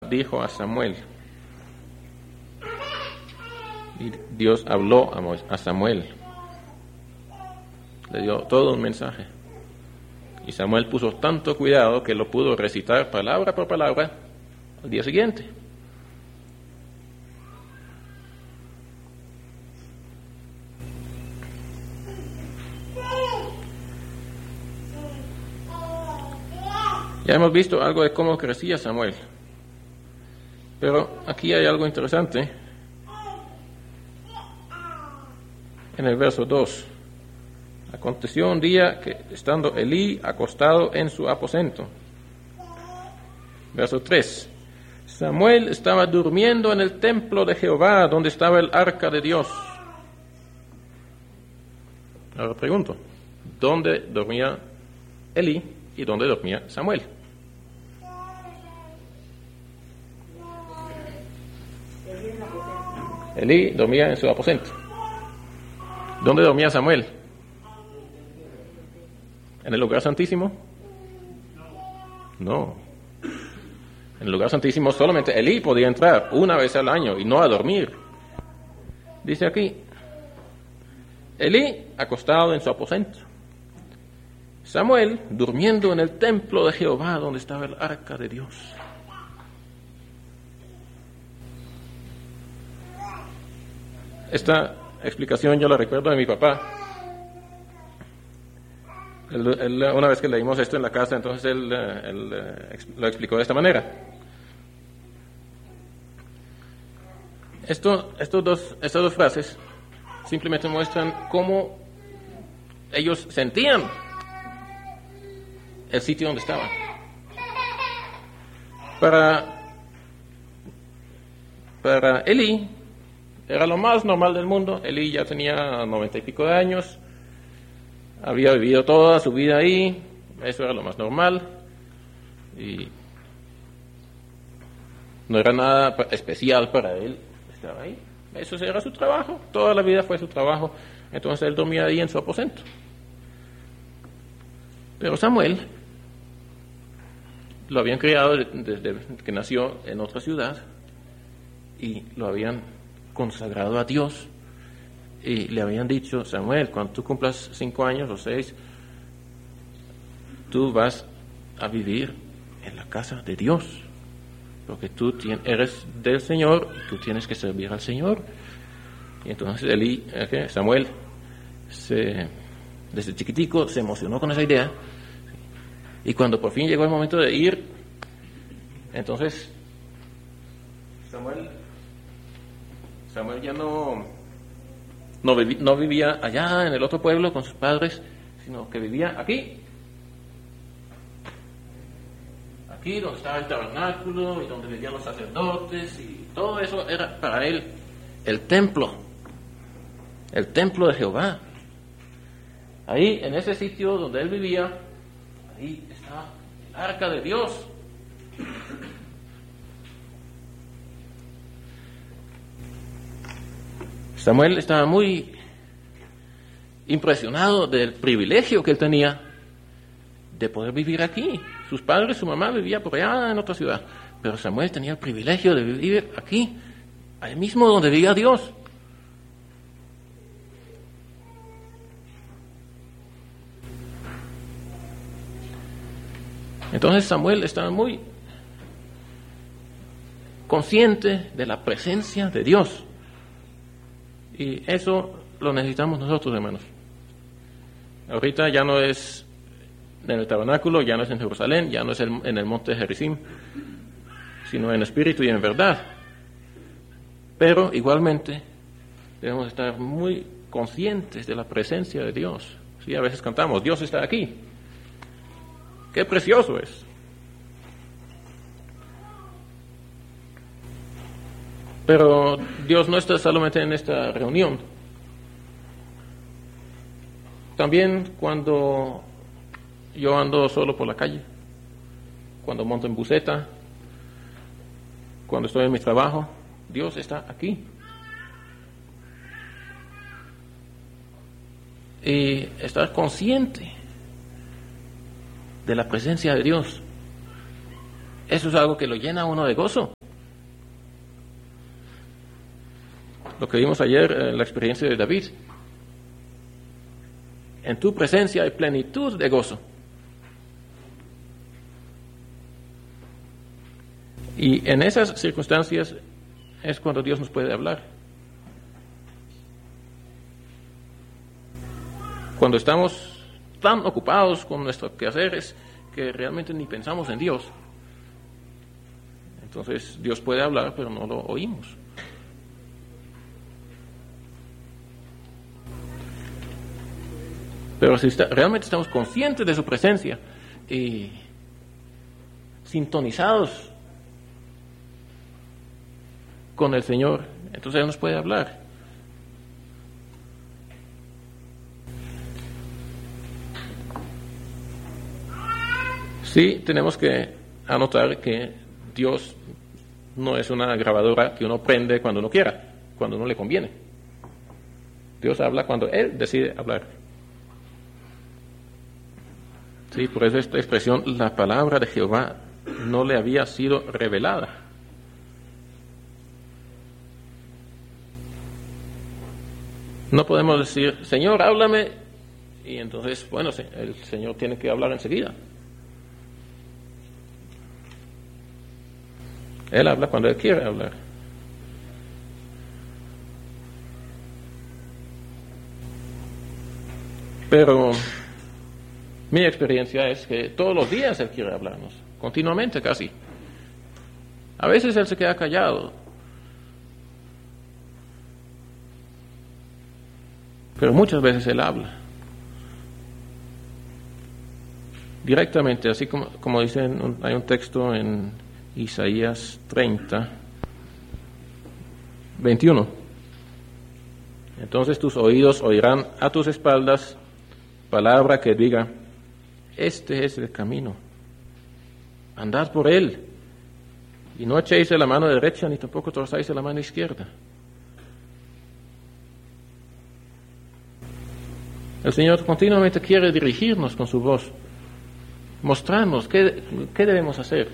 dijo a Samuel. Y Dios habló a Samuel. Le dio todo un mensaje. Y Samuel puso tanto cuidado que lo pudo recitar palabra por palabra al día siguiente. Ya hemos visto algo de cómo crecía Samuel. Pero aquí hay algo interesante. En el verso 2. Aconteció un día que, estando Elí acostado en su aposento. Verso 3. Samuel estaba durmiendo en el templo de Jehová, donde estaba el arca de Dios. Ahora pregunto, ¿dónde dormía Elí y dónde dormía Samuel? Elí dormía en su aposento. ¿Dónde dormía Samuel? ¿En el lugar santísimo? No. En el lugar santísimo solamente Elí podía entrar una vez al año y no a dormir. Dice aquí, Elí acostado en su aposento. Samuel durmiendo en el templo de Jehová donde estaba el arca de Dios. Esta explicación yo la recuerdo de mi papá. Una vez que leímos esto en la casa, entonces él lo explicó de esta manera. Estas dos frases simplemente muestran cómo ellos sentían el sitio donde estaban. Para Elí era lo más normal del mundo. Elí ya tenía 90 y pico de años, había vivido toda su vida ahí, eso era lo más normal y no era nada especial para él estar ahí. Eso era su trabajo, toda la vida fue su trabajo. Entonces él dormía ahí en su aposento. Pero Samuel lo habían criado desde que nació en otra ciudad y lo habían consagrado a Dios y le habían dicho: Samuel, cuando tú cumplas 5 años o 6, tú vas a vivir en la casa de Dios, porque tú eres del Señor y tú tienes que servir al Señor. Y entonces Samuel desde chiquitico se emocionó con esa idea, y cuando por fin llegó el momento de ir, entonces Samuel ya no vivía allá en el otro pueblo con sus padres, sino que vivía aquí donde estaba el tabernáculo y donde vivían los sacerdotes, y todo eso era para él el templo de Jehová. Ahí, en ese sitio donde él vivía, ahí estaba el arca de Dios. Samuel estaba muy impresionado del privilegio que él tenía de poder vivir aquí. Sus padres, su mamá vivía por allá en otra ciudad, pero Samuel tenía el privilegio de vivir aquí, ahí mismo donde vivía Dios. Entonces Samuel estaba muy consciente de la presencia de Dios. Y eso lo necesitamos nosotros, hermanos. Ahorita ya no es en el tabernáculo, ya no es en Jerusalén, ya no es en el monte de Gerizim, sino en espíritu y en verdad. Pero igualmente debemos estar muy conscientes de la presencia de Dios. Sí, a veces cantamos: Dios está aquí. ¡Qué precioso es! Pero Dios no está solamente en esta reunión. También cuando yo ando solo por la calle, cuando monto en buseta, cuando estoy en mi trabajo, Dios está aquí. Y estar consciente de la presencia de Dios, eso es algo que lo llena a uno de gozo. Lo que vimos ayer, la experiencia de David. En tu presencia hay plenitud de gozo. Y en esas circunstancias es cuando Dios nos puede hablar. Cuando estamos tan ocupados con nuestros quehaceres que realmente ni pensamos en Dios, entonces Dios puede hablar, pero no lo oímos. Pero si realmente estamos conscientes de su presencia y sintonizados con el Señor, entonces Él nos puede hablar. Sí, tenemos que anotar que Dios no es una grabadora que uno prende cuando uno quiera, cuando uno le conviene. Dios habla cuando Él decide hablar. Sí, por eso esta expresión, la palabra de Jehová no le había sido revelada. No podemos decir, Señor, háblame, y entonces, bueno, el Señor tiene que hablar enseguida. Él habla cuando Él quiere hablar. Pero mi experiencia es que todos los días Él quiere hablarnos, continuamente casi. A veces Él se queda callado, pero muchas veces Él habla directamente, así como dice, hay un texto en Isaías 30, 21. Entonces tus oídos oirán a tus espaldas palabra que diga, este es el camino, andad por él, y no echéis de la mano derecha, ni tampoco torzáis de la mano izquierda. El Señor continuamente quiere dirigirnos con su voz, mostrarnos qué debemos hacer.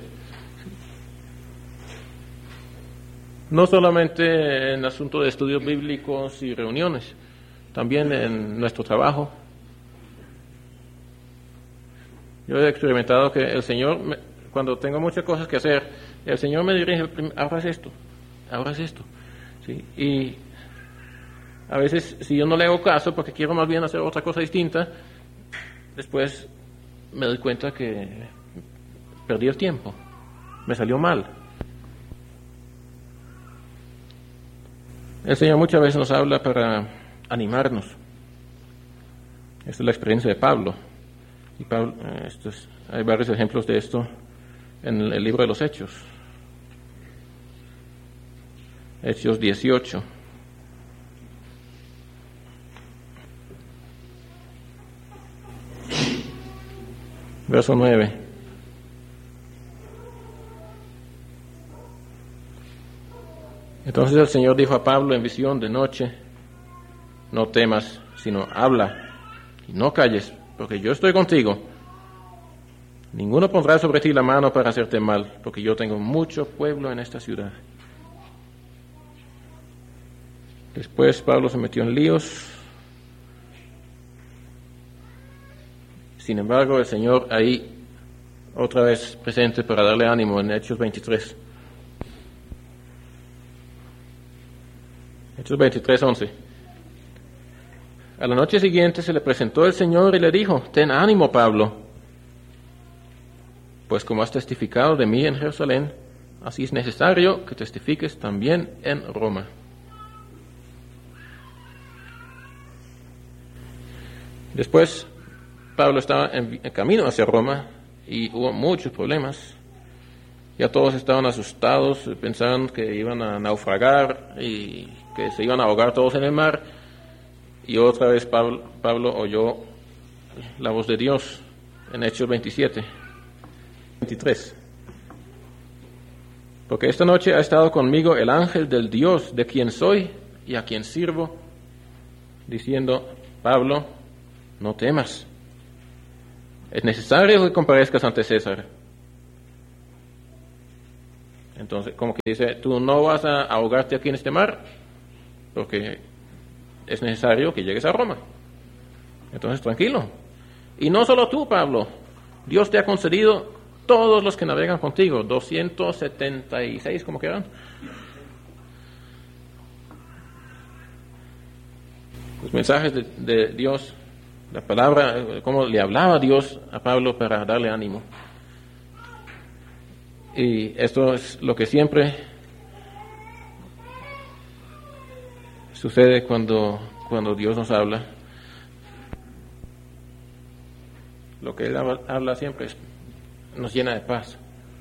No solamente en asunto de estudios bíblicos y reuniones, también en nuestro trabajo. Yo he experimentado que el Señor, cuando tengo muchas cosas que hacer, el Señor me dirige, ahora haz esto. ¿Sí? Y a veces, si yo no le hago caso, porque quiero más bien hacer otra cosa distinta, después me doy cuenta que perdí el tiempo, me salió mal. El Señor muchas veces nos habla para animarnos. Esta es la experiencia de Pablo. Y Pablo, hay varios ejemplos de esto en el libro de los Hechos. Hechos 18. Verso 9. Entonces el Señor dijo a Pablo en visión de noche, no temas, sino habla y no calles, porque yo estoy contigo. Ninguno pondrá sobre ti la mano para hacerte mal, porque yo tengo mucho pueblo en esta ciudad. Después Pablo se metió en líos. Sin embargo, el Señor ahí otra vez presente para darle ánimo en Hechos 23. Hechos 23, 11. A la noche siguiente se le presentó el Señor y le dijo, ten ánimo, Pablo, pues como has testificado de mí en Jerusalén, así es necesario que testifiques también en Roma. Después, Pablo estaba en camino hacia Roma y hubo muchos problemas. Ya todos estaban asustados, pensaban que iban a naufragar y que se iban a ahogar todos en el mar. Y otra vez Pablo oyó la voz de Dios en Hechos 27, 23. Porque esta noche ha estado conmigo el ángel del Dios de quien soy y a quien sirvo, diciendo, Pablo, no temas. Es necesario que comparezcas ante César. Entonces, como que dice, tú no vas a ahogarte aquí en este mar, porque es necesario que llegues a Roma. Entonces, tranquilo. Y no solo tú, Pablo, Dios te ha concedido todos los que navegan contigo, 276, ¿cómo quedan? Los mensajes de Dios, la palabra, cómo le hablaba Dios a Pablo para darle ánimo. Y esto es lo que siempre sucede cuando Dios nos habla. Lo que Él habla siempre nos llena de paz.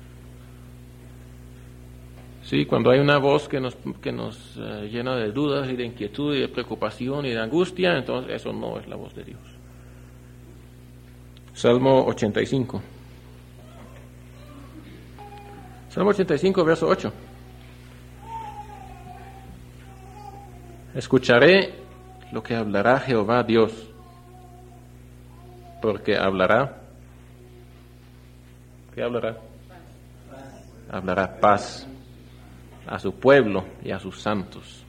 Sí, cuando hay una voz que nos llena de dudas y de inquietud y de preocupación y de angustia, entonces eso no es la voz de Dios. Salmo 85. Salmo 85, verso 8. Escucharé lo que hablará Jehová Dios, porque hablará. ¿Qué hablará? Hablará paz a su pueblo y a sus santos.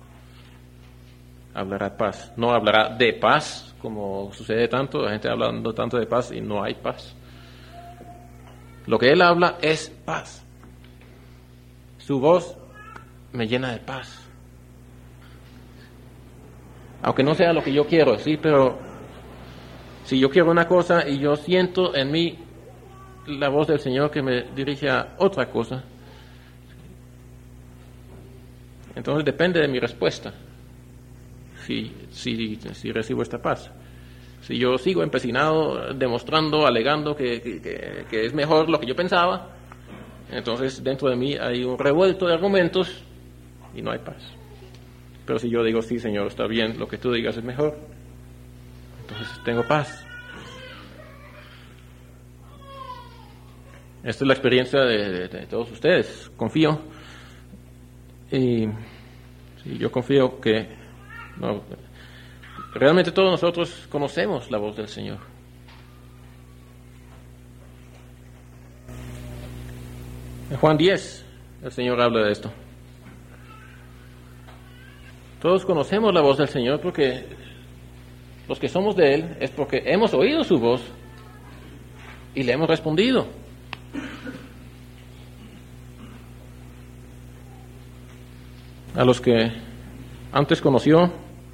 Hablará paz. No hablará de paz, como sucede tanto, la gente hablando tanto de paz y no hay paz. Lo que Él habla es paz. Su voz me llena de paz. Aunque no sea lo que yo quiero, sí, pero si yo quiero una cosa y yo siento en mí la voz del Señor que me dirige a otra cosa, entonces depende de mi respuesta si recibo esta paz. Si yo sigo empecinado, demostrando, alegando que es mejor lo que yo pensaba, entonces dentro de mí hay un revuelto de argumentos y no hay paz. Pero si yo digo, sí, Señor, está bien, lo que tú digas es mejor, entonces tengo paz. Esta es la experiencia de todos ustedes, confío. Y sí, yo confío que realmente todos nosotros conocemos la voz del Señor. En Juan 10, el Señor habla de esto. Todos conocemos la voz del Señor porque los que somos de Él es porque hemos oído su voz y le hemos respondido. A los que antes conoció,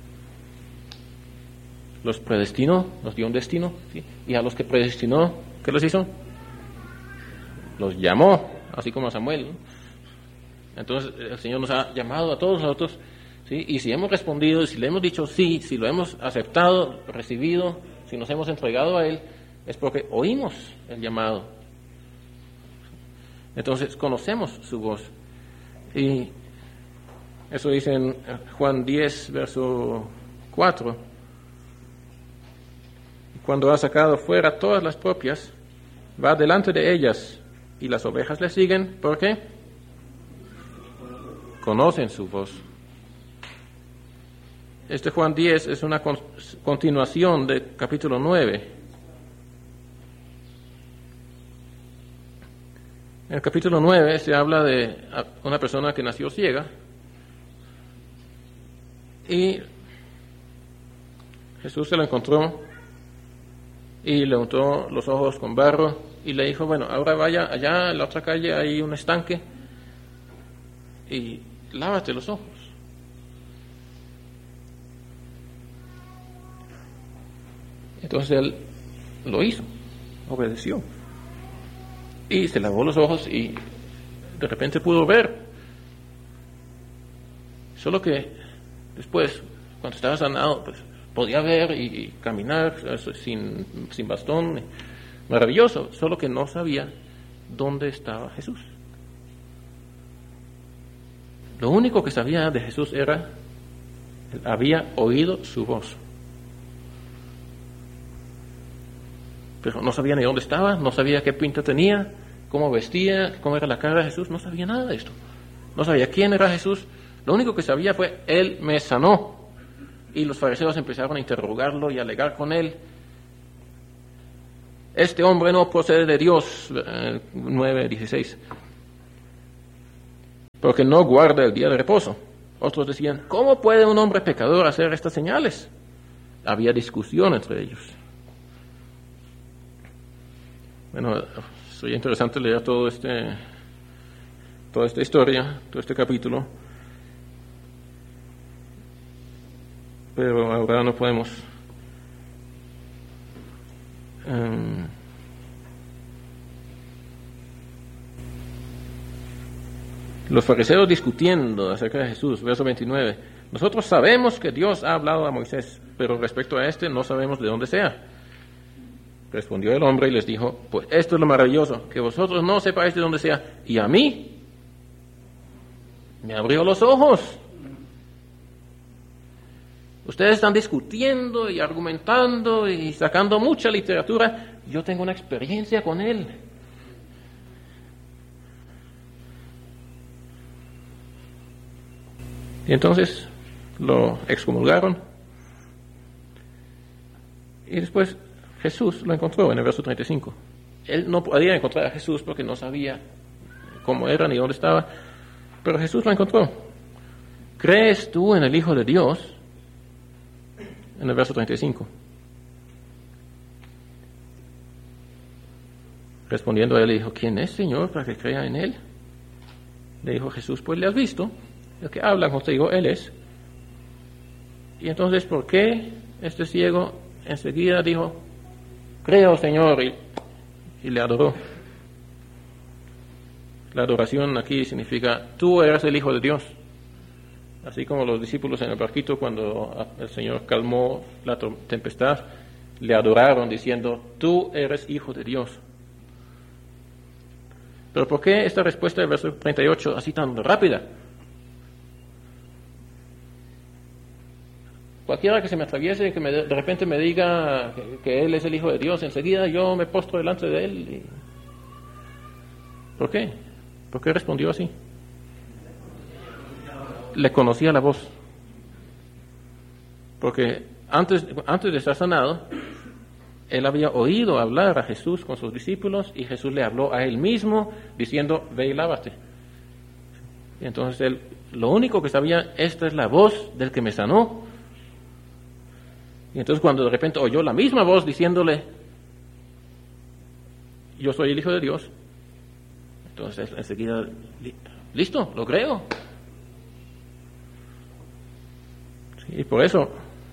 los predestinó, nos dio un destino, ¿sí? Y a los que predestinó, ¿qué les hizo? Los llamó, así como a Samuel, ¿no? Entonces el Señor nos ha llamado a todos nosotros, ¿sí? Y si hemos respondido, si le hemos dicho sí, si lo hemos aceptado, recibido, si nos hemos entregado a Él, es porque oímos el llamado. Entonces conocemos su voz. Y eso dice en Juan 10, verso 4. Cuando ha sacado fuera todas las propias, va delante de ellas, y las ovejas le siguen, ¿por qué? Conocen su voz. Este Juan 10 es una continuación del capítulo 9. En el capítulo 9 se habla de una persona que nació ciega, y Jesús se la encontró y le untó los ojos con barro y le dijo, bueno, ahora vaya allá en la otra calle, hay un estanque y lávate los ojos. Entonces él lo hizo, obedeció y se lavó los ojos y de repente pudo ver. Solo que después, cuando estaba sanado, pues podía ver y caminar sin bastón, maravilloso, solo que no sabía dónde estaba Jesús. Lo único que sabía de Jesús era, él había oído su voz. Pero no sabía ni dónde estaba, no sabía qué pinta tenía, cómo vestía, cómo era la cara de Jesús, no sabía nada de esto. No sabía quién era Jesús. Lo único que sabía fue, Él me sanó. Y los fariseos empezaron a interrogarlo y a alegar con Él. Este hombre no procede de Dios, 9:16. Porque no guarda el día de reposo. Otros decían, ¿cómo puede un hombre pecador hacer estas señales? Había discusión entre ellos. Bueno, sería interesante leer toda esta historia, todo este capítulo, pero ahora no podemos. Los fariseos discutiendo acerca de Jesús, verso 29. Nosotros sabemos que Dios ha hablado a Moisés, pero respecto a este no sabemos de dónde sea. Respondió el hombre y les dijo, pues esto es lo maravilloso, que vosotros no sepáis de dónde sea, y a mí me abrió los ojos. Ustedes están discutiendo y argumentando y sacando mucha literatura. Yo tengo una experiencia con él. Y entonces lo excomulgaron. Y después Jesús lo encontró en el verso 35. Él no podía encontrar a Jesús porque no sabía cómo era ni dónde estaba. Pero Jesús lo encontró. ¿Crees tú en el Hijo de Dios? En el verso 35. Respondiendo a él, le dijo, ¿quién es, Señor, para que crea en él? Le dijo Jesús, pues le has visto. El que habla contigo, él es. Y entonces, ¿por qué este ciego enseguida dijo, creo, Señor, y le adoró? La adoración aquí significa, tú eres el Hijo de Dios. Así como los discípulos en el barquito, cuando el Señor calmó la tempestad, le adoraron diciendo, tú eres Hijo de Dios. Pero ¿por qué esta respuesta del verso 38 así tan rápida? Cualquiera que se me atraviese, que de repente me diga que Él es el Hijo de Dios, enseguida yo me postro delante de Él. ¿Por qué? ¿Por qué respondió así? Le conocía la voz. Porque antes de estar sanado, él había oído hablar a Jesús con sus discípulos y Jesús le habló a él mismo diciendo, ve y lávate. Y entonces él, lo único que sabía, esta es la voz del que me sanó. Y entonces cuando de repente oyó la misma voz diciéndole, yo soy el Hijo de Dios, entonces enseguida, listo, lo creo. Y por eso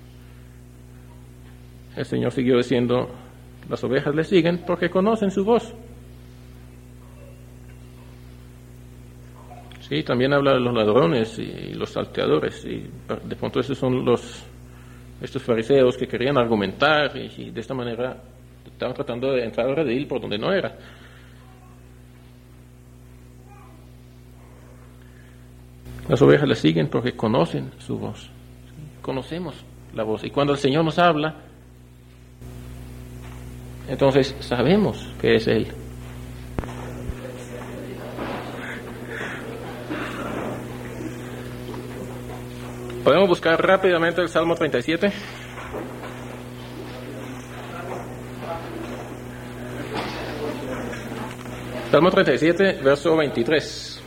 el Señor siguió diciendo, las ovejas le siguen porque conocen su voz. Sí, también habla de los ladrones y los salteadores, y de pronto esos son estos fariseos que querían argumentar y de esta manera estaban tratando de entrar al redil por donde no era. Las ovejas le siguen porque conocen su voz. Conocemos la voz, y cuando el Señor nos habla, entonces sabemos que es Él. Podemos buscar rápidamente el Salmo 37. Salmo 37, verso 23.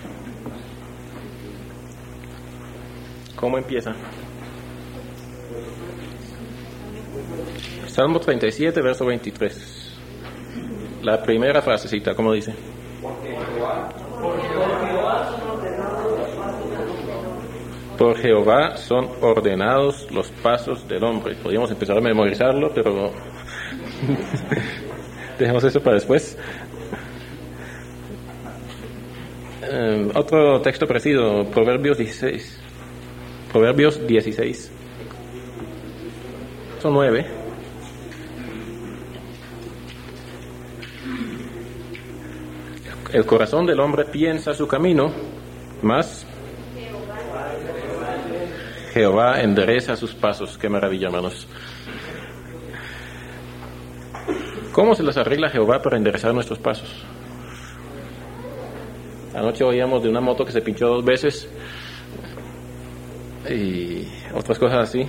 ¿Cómo empieza? Salmo 37, verso 23. La primera frasecita, ¿cómo dice? Por Jehová son ordenados los pasos del hombre. Podríamos empezar a memorizarlo, pero dejemos eso para después. Otro texto parecido, Proverbios 16. Proverbios 16. Son 9. El corazón del hombre piensa su camino, mas Jehová endereza sus pasos. Qué maravilla, hermanos. ¿Cómo se las arregla Jehová para enderezar nuestros pasos? Anoche oíamos de una moto que se pinchó 2 veces y otras cosas así.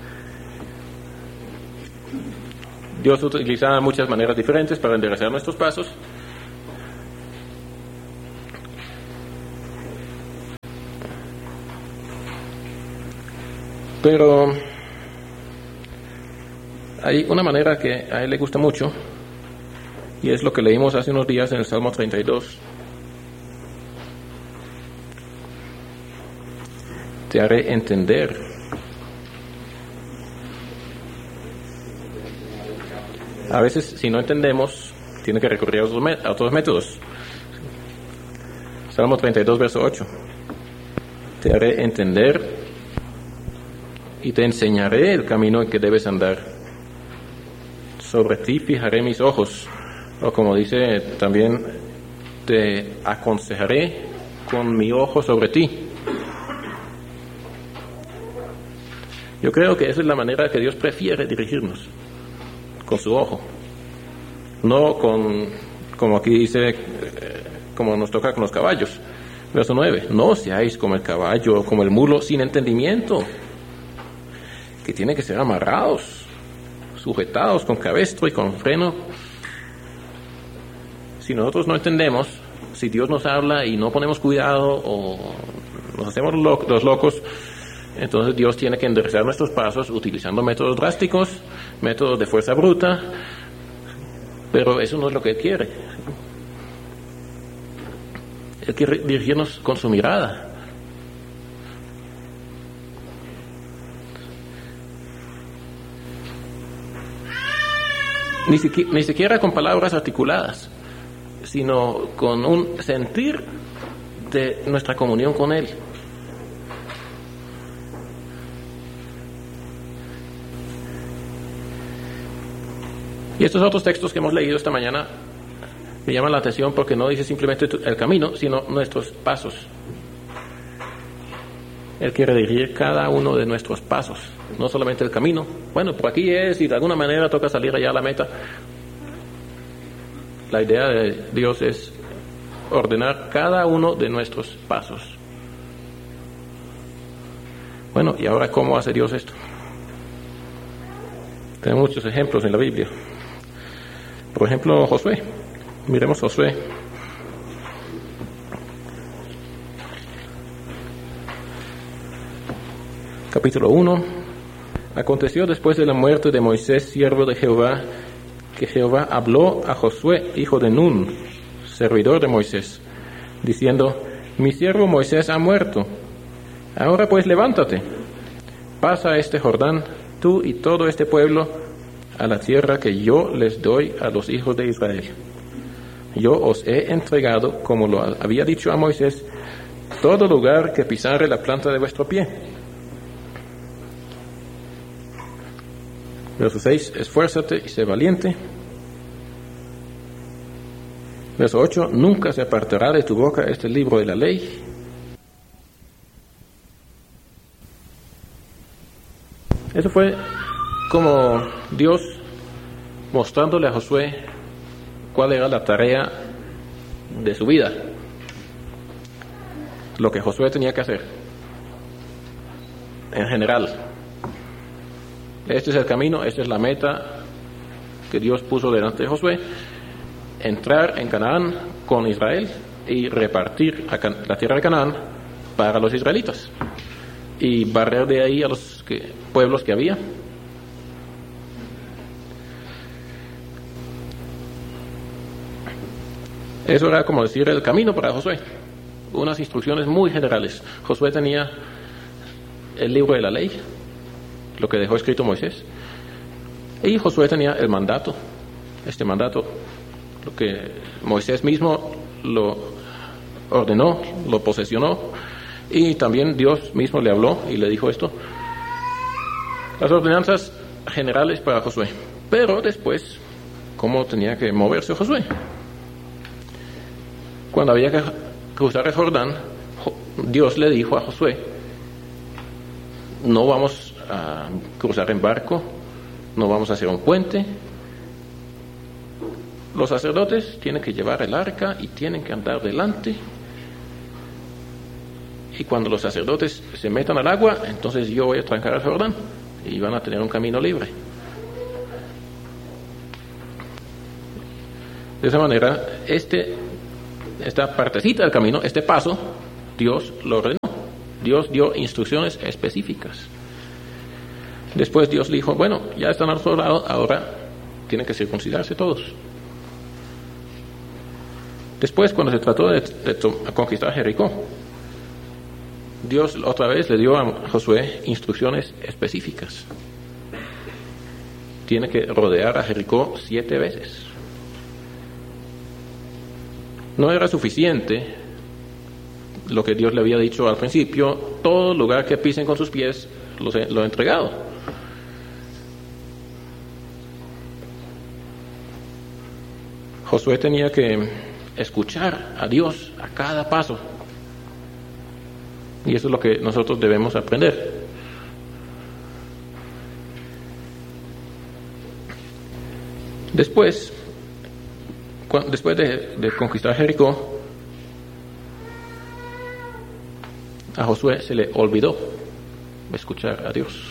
Dios utiliza muchas maneras diferentes para enderezar nuestros pasos. Pero hay una manera que a él le gusta mucho, y es lo que leímos hace unos días en el Salmo 32. Te haré entender. A veces, si no entendemos, tiene que recurrir a otros métodos. Salmo 32, verso 8. Te haré entender y te enseñaré el camino en que debes andar. Sobre ti fijaré mis ojos. O como dice también, te aconsejaré con mi ojo sobre ti. Yo creo que esa es la manera que Dios prefiere dirigirnos, con su ojo. No como aquí dice, como nos toca con los caballos. Verso 9, no seáis como el caballo o como el mulo sin entendimiento, que tiene que ser amarrados, sujetados con cabestro y con freno. Si nosotros no entendemos, si Dios nos habla y no ponemos cuidado o nos hacemos los locos, entonces Dios tiene que enderezar nuestros pasos utilizando métodos drásticos, métodos de fuerza bruta, pero eso no es lo que Él quiere. Él quiere dirigirnos con su mirada. Ni siquiera con palabras articuladas, sino con un sentir de nuestra comunión con Él. Y estos otros textos que hemos leído esta mañana me llaman la atención porque no dice simplemente el camino, sino nuestros pasos. Él quiere dirigir cada uno de nuestros pasos, no solamente el camino. Bueno, por aquí es y de alguna manera toca salir allá a la meta. La idea de Dios es ordenar cada uno de nuestros pasos. Bueno, ¿y ahora cómo hace Dios esto? Tenemos muchos ejemplos en la Biblia. Por ejemplo, Josué. Miremos Josué. Capítulo 1. Aconteció después de la muerte de Moisés, siervo de Jehová, que Jehová habló a Josué, hijo de Nun, servidor de Moisés, diciendo: mi siervo Moisés ha muerto. Ahora pues levántate, pasa este Jordán, tú y todo este pueblo, a la tierra que yo les doy a los hijos de Israel. Yo os he entregado, como lo había dicho a Moisés, todo lugar que pisare la planta de vuestro pie. Verso 6, esfuérzate y sé valiente. Verso 8, nunca se apartará de tu boca este libro de la ley. Eso fue como Dios mostrándole a Josué cuál era la tarea de su vida, lo que Josué tenía que hacer en general. Este es el camino, esta es la meta que Dios puso delante de Josué: entrar en Canaán con Israel y repartir la tierra de Canaán para los israelitas y barrer de ahí a los pueblos que había. Eso era como decir el camino para Josué, unas instrucciones muy generales. Josué tenía el libro de la ley, lo que dejó escrito Moisés, y Josué tenía el mandato, este mandato, lo que Moisés mismo lo ordenó, lo posesionó, y también Dios mismo le habló y le dijo esto, las ordenanzas generales para Josué. Pero después, ¿cómo tenía que moverse Josué? Cuando había que cruzar el Jordán, Dios le dijo a Josué: no vamos a cruzar en barco, no vamos a hacer un puente. Los sacerdotes tienen que llevar el arca y tienen que andar delante. Y cuando los sacerdotes se metan al agua, entonces yo voy a trancar el Jordán y van a tener un camino libre. De esa manera, esta partecita del camino, este paso, Dios lo ordenó. Dios dio instrucciones específicas. Después Dios le dijo, bueno, ya están al otro lado, ahora tienen que circuncidarse todos. Después, cuando se trató de conquistar Jericó, Dios otra vez le dio a Josué instrucciones específicas. Tiene que rodear a Jericó 7 veces. No era suficiente lo que Dios le había dicho al principio, todo lugar que pisen con sus pies lo he entregado. Josué tenía que escuchar a Dios a cada paso. Y eso es lo que nosotros debemos aprender. Después de conquistar Jericó, a Josué se le olvidó escuchar a Dios.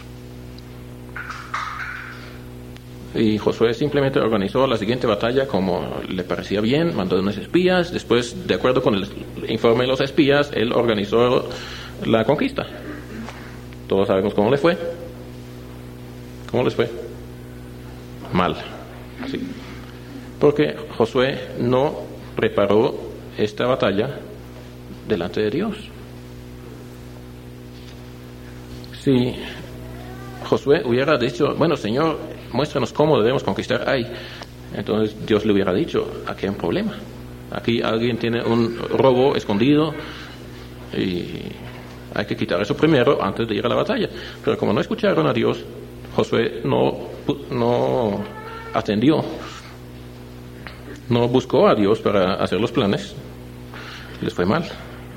Y Josué simplemente organizó la siguiente batalla como le parecía bien, mandó unos espías, después, de acuerdo con el informe de los espías, él organizó la conquista. Todos sabemos cómo le fue. ¿Cómo les fue? Mal. Sí. Porque Josué no preparó esta batalla delante de Dios. Si Josué hubiera dicho, bueno, Señor, muéstranos cómo debemos conquistar ahí, entonces Dios le hubiera dicho, aquí hay un problema. Aquí alguien tiene un robo escondido y hay que quitar eso primero antes de ir a la batalla. Pero como no escucharon a Dios, Josué no atendió, no buscó a Dios para hacer los planes, les fue mal.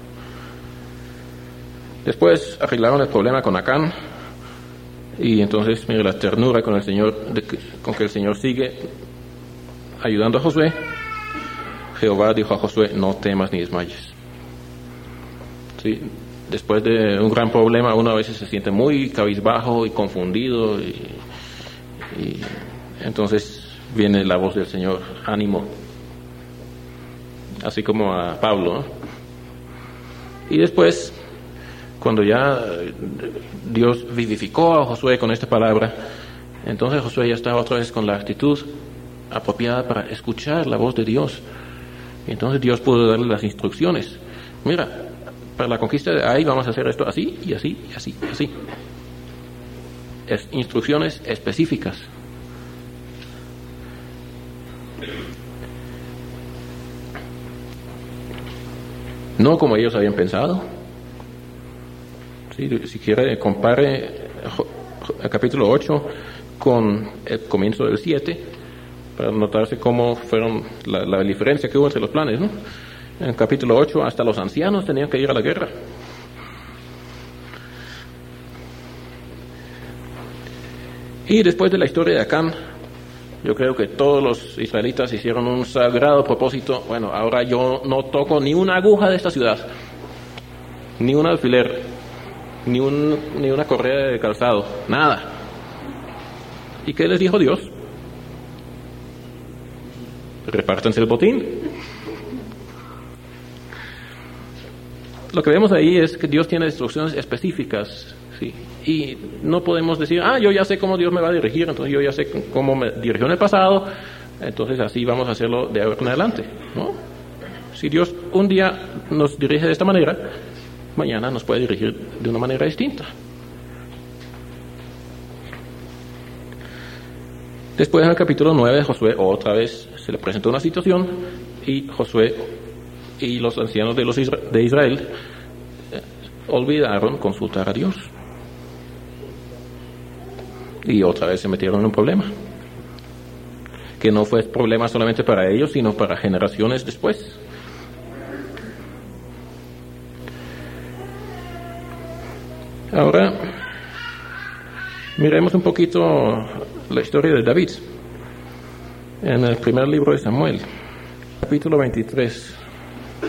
Después arreglaron el problema con Acán, y entonces, mire la ternura con el Señor, con que el Señor sigue ayudando a Josué. Jehová dijo a Josué, no temas ni desmayes. ¿Sí? Después de un gran problema, uno a veces se siente muy cabizbajo y confundido, y entonces viene la voz del Señor, ánimo, así como a Pablo, ¿no? Y después, cuando ya Dios vivificó a Josué con esta palabra, entonces Josué ya estaba otra vez con la actitud apropiada para escuchar la voz de Dios. Y entonces Dios pudo darle las instrucciones. Mira, para la conquista de Ai vamos a hacer esto así, y así, y así, y así. Instrucciones específicas. No como ellos habían pensado. Si quiere, compare el capítulo 8 con el comienzo del 7 para notarse cómo fueron la diferencia que hubo entre los planes, ¿no? En el capítulo 8 hasta los ancianos tenían que ir a la guerra. Y después de la historia de Acán, yo creo que todos los israelitas hicieron un sagrado propósito. Bueno, ahora yo no toco ni una aguja de esta ciudad, ni un alfiler, ni una correa de calzado, nada. ¿Y qué les dijo Dios? Repártanse el botín. Lo que vemos ahí es que Dios tiene instrucciones específicas, ¿sí? Y no podemos decir, yo ya sé cómo Dios me va a dirigir, entonces yo ya sé cómo me dirigió en el pasado, entonces así vamos a hacerlo de ahora en adelante, ¿no? Si Dios un día nos dirige de esta manera, mañana nos puede dirigir de una manera distinta. Después, en el capítulo 9 de Josué, otra vez se le presentó una situación, y Josué y los ancianos de Israel olvidaron consultar a Dios. Y otra vez se metieron en un problema, que no fue problema solamente para ellos, sino para generaciones después. Ahora, miremos un poquito la historia de David en el primer libro de Samuel, capítulo 23.